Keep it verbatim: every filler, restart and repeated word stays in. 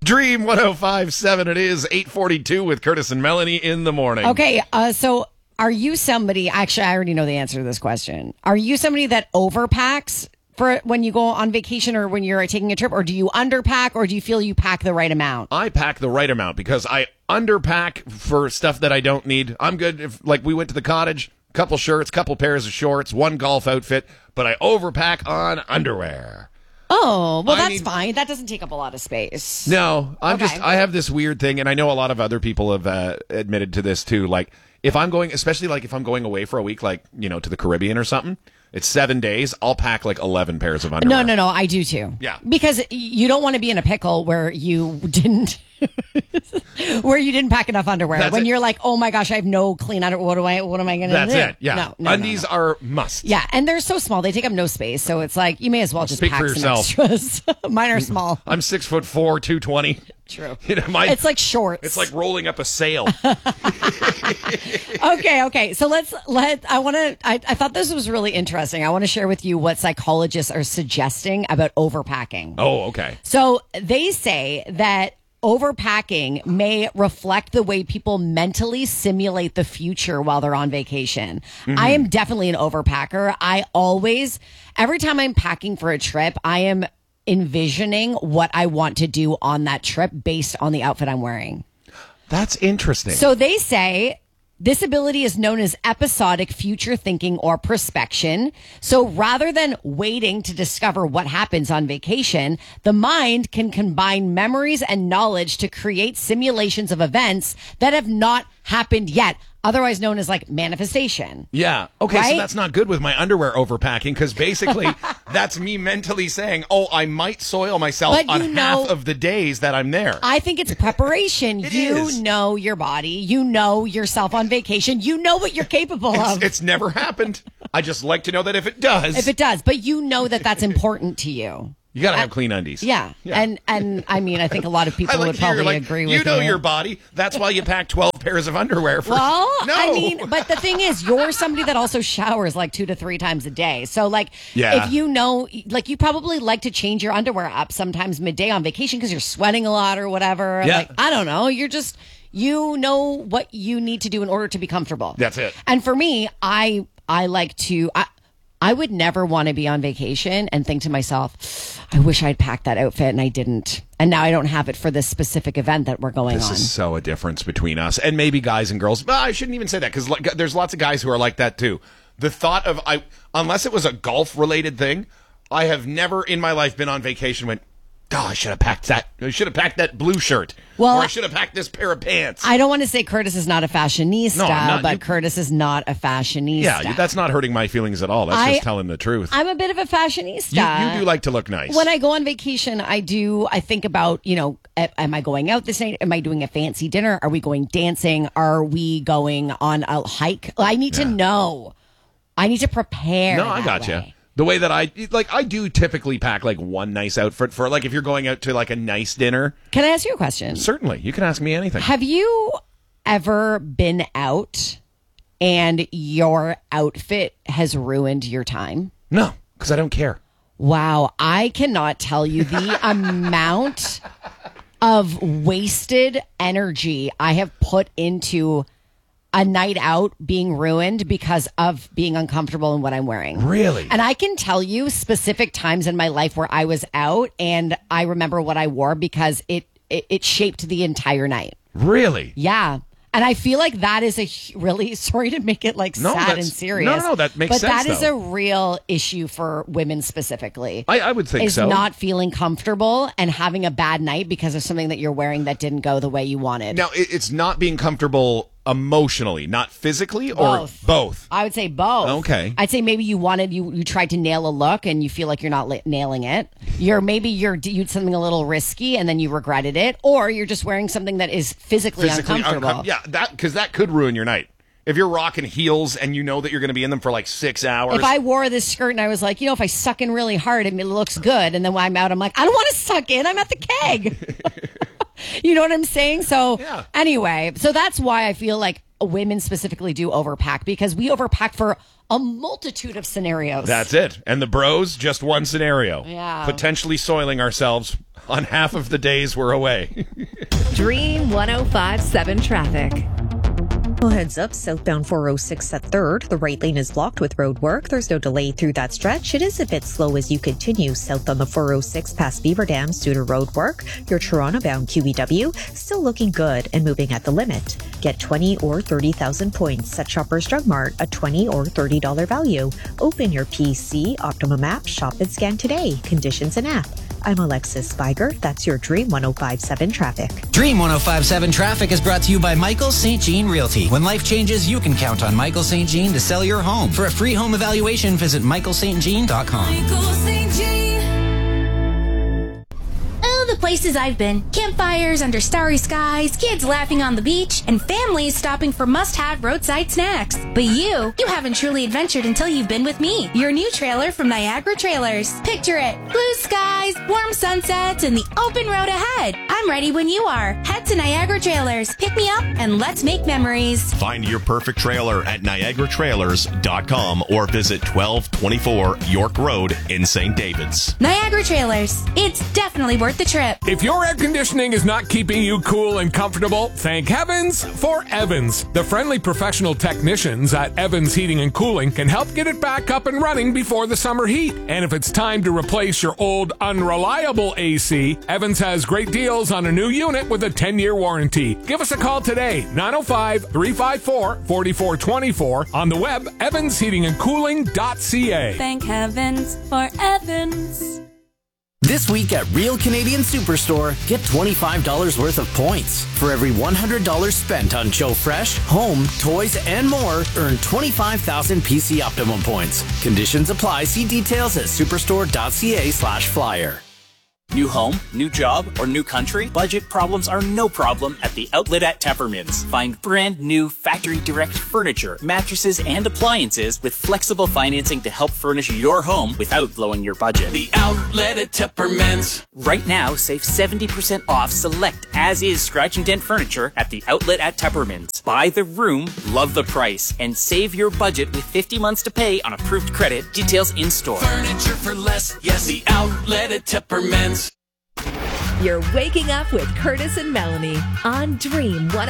Dream one oh five point seven. It is eight forty-two with Curtis and Melanie in the morning. Okay, uh, so are you somebody, actually, I already know the answer to this question. Are you somebody that overpacks for when you go on vacation or when you're taking a trip, or do you underpack, or do you feel you pack the right amount? I pack the right amount because I underpack for stuff that I don't need. I'm good if, like, we went to the cottage, couple shirts, couple pairs of shorts, one golf outfit, but I overpack on underwear. Oh, well, I that's mean, fine. That doesn't take up a lot of space. No, I'm Okay. just, I have this weird thing, and I know a lot of other people have uh, admitted to this too. Like, if I'm going, especially like if I'm going away for a week, like, you know, to the Caribbean or something, it's seven days, I'll pack like eleven pairs of underwear. No, no, no, I do too. Yeah. Because you don't want to be in a pickle where you didn't where you didn't pack enough underwear. That's when it. you're like, "Oh my gosh, I have no clean underwear. What do I what am I going to do?" That's it. Yeah. No, no, Undies no, no. are must. Yeah, and they're so small. They take up no space. So it's like you may as well just Speak pack for some yourself. extras. Mine are small. I'm six foot four, two twenty. True. You know, my, It's like shorts. It's like rolling up a sail. Okay, okay. So let's let I want to I, I thought this was really interesting. I want to share with you what psychologists are suggesting about overpacking. Oh, okay. So they say that overpacking may reflect the way people mentally simulate the future while they're on vacation. Mm-hmm. I am definitely an overpacker. I always, every time I'm packing for a trip, I am envisioning what I want to do on that trip based on the outfit I'm wearing. That's interesting. So they say this ability is known as episodic future thinking or prospection. So rather than waiting to discover what happens on vacation, the mind can combine memories and knowledge to create simulations of events that have not happened yet, otherwise known as like manifestation. Yeah. Okay, Right? so that's not good with my underwear overpacking because basically that's me mentally saying, oh, I might soil myself But on you half know- of the days that I'm there. I think it's preparation. It you is. know your body. You know yourself on vacation. You know what you're capable It's, of. it's never happened. I just like to know that if it does, If it does, but you know that that's important to you. you got to have clean undies. Yeah. Yeah. And and I mean, I think a lot of I people like would to hear, probably like, agree with you you. know your body. That's why you pack twelve pairs of underwear for. Well, no. I mean, but the thing is, you're somebody that also showers like two to three times a day. So, like, Yeah. if you know, like, you probably like to change your underwear up sometimes midday on vacation because you're sweating a lot or whatever. Yeah. Like, I don't know. You're just, you know what you need to do in order to be comfortable. That's it. And for me, I, I like to, I, I would never want to be on vacation and think to myself, I wish I'd packed that outfit and I didn't. And now I don't have it for this specific event that we're going This on. is so a difference between us and maybe guys and girls. Well, I shouldn't even say that because like, there's lots of guys who are like that too. The thought of I, unless it was a golf related thing, I have never in my life been on vacation and went, oh, I should have packed that. I should have packed that blue shirt. Well, or I should have packed this pair of pants. I don't want to say Curtis is not a fashionista, No, I'm not. but You- Curtis is not a fashionista. yeah, that's not hurting my feelings at all. That's I- just telling the truth. I'm a bit of a fashionista. you, you do like to look nice. When I go on vacation, I do, I think about, you know, a- am I going out this night? Am I doing a fancy dinner? Are we going dancing? Are we going on a hike? I need to Yeah. know. I need to prepare. no, I that got you. way. The way that I like, I do typically pack like one nice outfit for like if you're going out to like a nice dinner. Can I ask you a question? Certainly, you can ask me anything. Have you ever been out and your outfit has ruined your time? No, because I don't care. Wow, I cannot tell you the amount of wasted energy I have put into a night out being ruined because of being uncomfortable in what I'm wearing. Really? And I can tell you specific times in my life where I was out and I remember what I wore because it it, it shaped the entire night. Really? Yeah. And I feel like that is a hu- really, sorry to make it like No, sad that's- and serious. no, no, no, that makes but sense, that is though. a real issue for women specifically. I, I would think is so. not feeling comfortable and having a bad night because of something that you're wearing that didn't go the way you wanted. Now, it, it's not being comfortable emotionally, not physically, or Both. both. I would say both. Okay. I'd say maybe you wanted you you tried to nail a look and you feel like you're not li- nailing it. You're maybe you're you did something a little risky and then you regretted it, or you're just wearing something that is physically, Physically uncomfortable. uncom- yeah, that because that could ruin your night. If you're rocking heels and you know that you're going to be in them for like six hours. If I wore this skirt and I was like, you know, if I suck in really hard, it looks good, and then when I'm out, I'm like, I don't want to suck in. I'm at the keg. You know what I'm saying? So Yeah. anyway, so that's why I feel like women specifically do overpack, because we overpack for a multitude of scenarios. That's it. And the bros, just one scenario. Yeah. Potentially soiling ourselves on half of the days we're away. Dream one oh five point seven traffic. Well, heads up, southbound four oh six at third. The right lane is blocked with road work. There's no delay through that stretch. It is a bit slow as you continue south on the four oh six past Beaver Dams due to road work. Your Toronto-bound Q E W still looking good and moving at the limit. Get twenty or thirty thousand points at Shoppers Drug Mart, a twenty or thirty dollars value. Open your P C, Optimum app, shop and scan today. Conditions and app. I'm Alexis Spiger. That's your Dream one oh five point seven traffic. Dream one oh five point seven traffic is brought to you by Michael Saint Jean Realty. When life changes, you can count on Michael Saint Jean to sell your home. For a free home evaluation, visit michael st jean dot com. Michael Saint Jean. Oh, the places I've been. Campfires under starry skies, kids laughing on the beach, and families stopping for must-have roadside snacks. But you, you haven't truly adventured until you've been with me. Your new trailer from Niagara Trailers. Picture it. Blue skies, warm sunsets, and the open road ahead. I'm ready when you are. Head to Niagara Trailers. Pick me up, and let's make memories. Find your perfect trailer at niagara trailers dot com or visit twelve twenty-four York Road in Saint David's. Niagara Trailers. It's definitely worth the trip. If your air conditioning is not keeping you cool and comfortable, thank heavens for Evans. The friendly professional technicians at Evans Heating and Cooling can help get it back up and running before the summer heat. And if it's time to replace your old unreliable A C, Evans has great deals on a new unit with a ten-year warranty. Give us a call today, nine oh five, three five four, four four two four, on the web, evans heating and cooling dot c a. Thank heavens for Evans. This week at Real Canadian Superstore, get twenty-five dollars worth of points. For every one hundred dollars spent on Joe Fresh, home, toys, and more, earn twenty-five thousand P C Optimum points. Conditions apply. See details at superstore dot c a slash flyer. New home, new job, or new country? Budget problems are no problem at the Outlet at Teppermans. Find brand new factory direct furniture, mattresses, and appliances with flexible financing to help furnish your home without blowing your budget. The Outlet at Teppermans. Right now, save seventy percent off select as-is scratch and dent furniture at the Outlet at Teppermans. Buy the room, love the price, and save your budget with fifty months to pay on approved credit. Details in store. Furniture for less. Yes, the Outlet at Teppermans. You're waking up with Curtis and Melanie on Dream one.